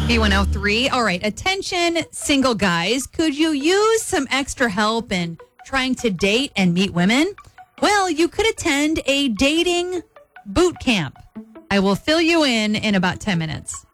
B103. All right. Attention, single guys. Could you use some extra help in trying to date and meet women? Well, you could attend a dating boot camp. I will fill you in about 10 minutes.